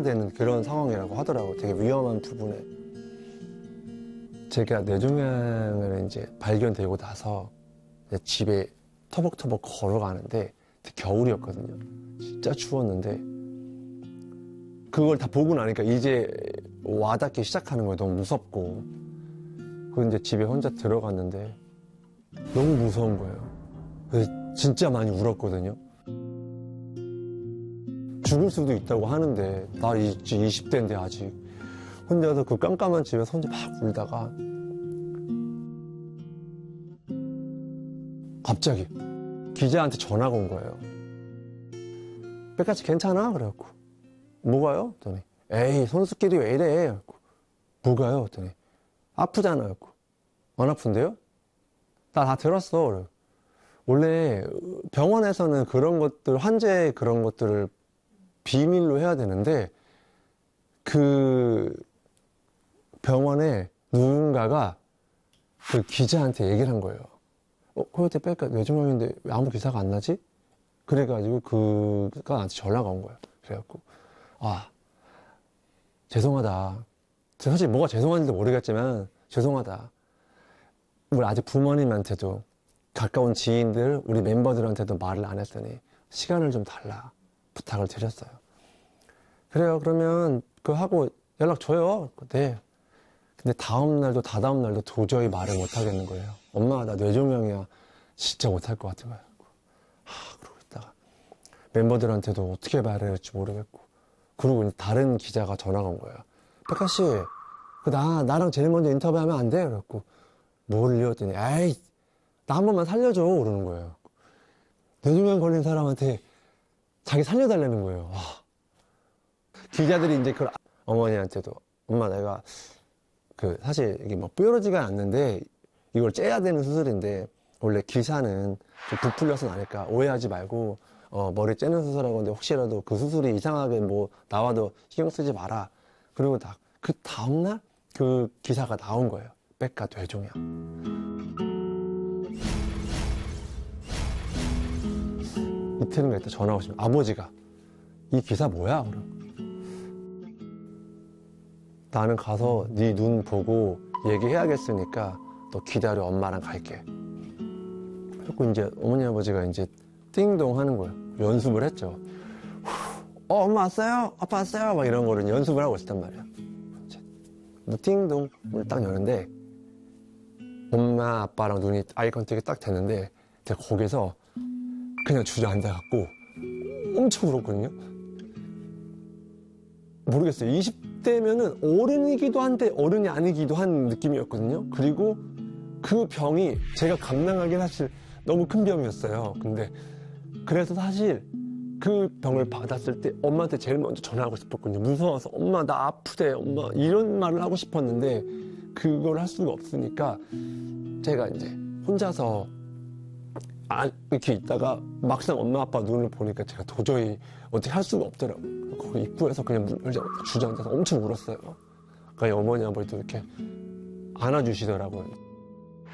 해야 되는 그런 상황이라고 하더라고요. 되게 위험한 부분에. 제가 뇌종양을 이제 발견되고 나서 집에 터벅터벅 걸어가는데 겨울이었거든요. 진짜 추웠는데 그걸 다 보고 나니까 이제 와닿기 시작하는 거예요. 너무 무섭고. 그런데 집에 혼자 들어갔는데 너무 무서운 거예요. 그래서 진짜 많이 울었거든요. 죽을 수도 있다고 하는데 나 이제 20대인데 아직 혼자서 그 깜깜한 집에서 혼자 막 울다가 갑자기 기자한테 전화가 온 거예요. 백가씨 괜찮아? 그래갖고 뭐가요? 그랬더니 에이 선수끼리 왜 이래? 그래갖고 뭐가요? 그랬더니 아프잖아. 그래갖고 안 아픈데요? 나 다 들었어. 그래. 원래 병원에서는 그런 것들 환자의 그런 것들을 비밀로 해야 되는데 그 병원에 누군가가 그 기자한테 얘기를 한 거예요. 코요태 뺄까? 뇌종양인데 왜 아무 기사가 안 나지? 그래가지고 그가 나한테 전화가 온 거예요. 그래갖고 죄송하다. 사실 뭐가 죄송한지도 모르겠지만 죄송하다. 우리 아직 부모님한테도 가까운 지인들, 우리 멤버들한테도 말을 안 했더니 시간을 좀 달라 부탁을 드렸어요. 그래요. 그러면 그거 하고 연락 줘요. 네. 근데 다음날도 다다음날도 도저히 말을 못 하겠는 거예요. 엄마 나 뇌종양이야. 진짜 못할 것 같은 거예요. 그러고 있다가 멤버들한테도 어떻게 말해야 할지 모르겠고 그리고 다른 기자가 전화가 온 거예요. 백가씨 나랑 제일 먼저 인터뷰하면 안 돼? 그래갖고 뭘요? 했더니 에이 나 한 번만 살려줘 그러는 거예요. 뇌종양 걸린 사람한테 자기 살려달라는 거예요. 기자들이 이제 그걸 어머니한테도 엄마 내가 사실 이게 뭐 뾰루지가 않는데 이걸 째야 되는 수술인데 원래 기사는 좀 부풀려서 나니까 오해하지 말고 머리 째는 수술하고 근데 혹시라도 그 수술이 이상하게 뭐 나와도 신경 쓰지 마라. 그리고 그 다음날 그 기사가 나온 거예요. 백가 뇌종양. 이틀인가 있다 전화 오시면 아버지가 이 기사 뭐야? 나는 가서 네 눈 보고 얘기해야겠으니까 너 기다려 엄마랑 갈게. 그리고 이제 어머니 아버지가 이제 띵동 하는 거예요. 연습을 했죠. 엄마 왔어요? 아빠 왔어요? 막 이런 거를 연습을 하고 있었단 말이야. 띵동 문을 딱 여는데 엄마 아빠랑 눈이 아이 컨택이 딱 됐는데 제가 거기서 그냥 주저앉아갖고 엄청 울었거든요. 모르겠어요. 20대면은 어른이기도 한데 어른이 아니기도 한 느낌이었거든요. 그리고 그 병이 제가 감당하기엔 사실 너무 큰 병이었어요. 근데 그래서 사실 그 병을 받았을 때 엄마한테 제일 먼저 전화하고 싶었거든요. 무서워서 엄마 나 아프대 엄마 이런 말을 하고 싶었는데 그걸 할 수가 없으니까 제가 이제 혼자서 이렇게 있다가 막상 엄마 아빠 눈을 보니까 제가 도저히 어떻게 할 수가 없더라고요. 거기 입구에서 그냥 문을 주저앉아서 엄청 울었어요. 그러니까 어머니 아버지도 이렇게 안아주시더라고요.